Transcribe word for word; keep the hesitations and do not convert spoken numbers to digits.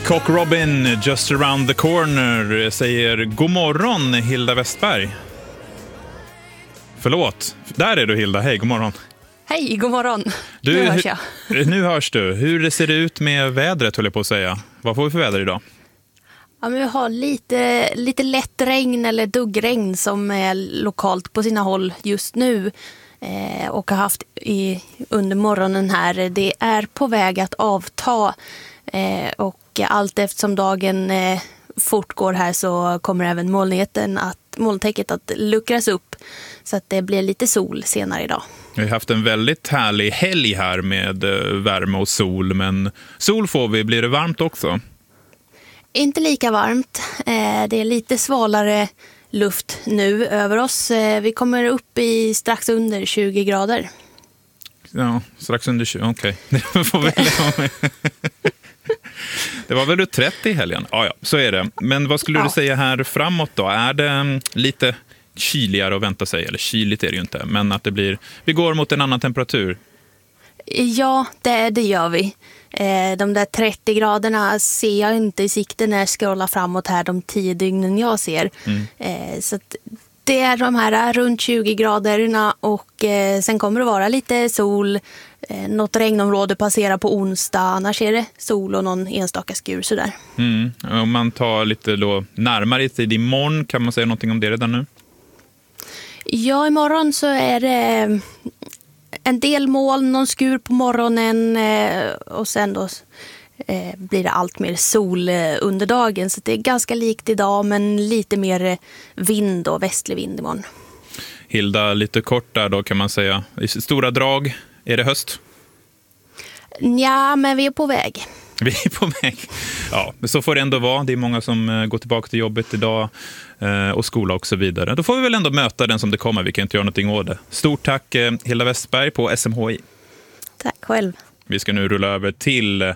Cock Robin, Just Around the Corner, säger god morgon Hilda Westberg. Förlåt, där är du Hilda, hej, god morgon. Hej, god morgon. Du, nu hörs jag. Nu hörs du. Hur ser det ut med vädret, höll jag på att säga? Vad får vi för väder idag? Ja, men vi har lite, lite lätt regn eller duggregn som är lokalt på sina håll just nu. Eh, och har haft i, under morgonen här. Det är på väg att avta. Eh, och allt eftersom dagen eh, fortgår här så kommer även molnigheten att, molntäcket att luckras upp. Så att det blir lite sol senare idag. Vi har haft en väldigt härlig helg här med värme och sol. Men sol får vi, blir det varmt också? Inte lika varmt. Eh, det är lite svalare luft nu över oss. Eh, vi kommer upp i strax under tjugo grader. Ja, strax under tjugo, okej. Okay. Det var väl trettio i helgen? Ja, ja, så är det. Men vad skulle ja. du säga här framåt då? Är det lite kyligare att vänta sig? Eller kyligt är det ju inte, men att det blir... Vi går mot en annan temperatur. Ja, det, det gör vi. Eh, de där trettio graderna ser jag inte i sikte när jag scrollar framåt här de tio dygnen jag ser. Mm. Eh, så att det är de här runt tjugo graderna och eh, sen kommer det vara lite sol. Eh, något regnområde passerar på onsdag, annars är det sol och någon enstaka skur sådär. Mm. Om man tar lite då närmare tid imorgon, kan man säga någonting om det redan nu? Ja, imorgon så är det en del moln, någon skur på morgonen eh, och sen då eh, blir det allt mer sol eh, under dagen. Så det är ganska likt idag men lite mer vind och västlig vind imorgon. Hilda, lite kort där då kan man säga. I stora drag, är det höst? Ja, men vi är på väg. Vi är på väg. Ja, men så får det ändå vara. Det är många som går tillbaka till jobbet idag och skola och så vidare. Då får vi väl ändå möta den som det kommer. Vi kan inte göra någonting åt det. Stort tack Hilda Westberg på S M H I. Tack själv. Vi ska nu rulla över till